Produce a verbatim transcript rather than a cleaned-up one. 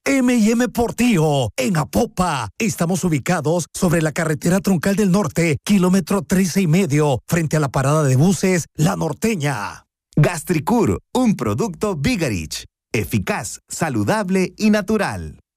eme y eme Portillo, en Apopa. Estamos ubicados sobre la carretera Troncal del Norte, kilómetro trece y medio, frente a la parada de buses La Norteña. Gastricur, un producto Vigarich, eficaz, saludable y natural.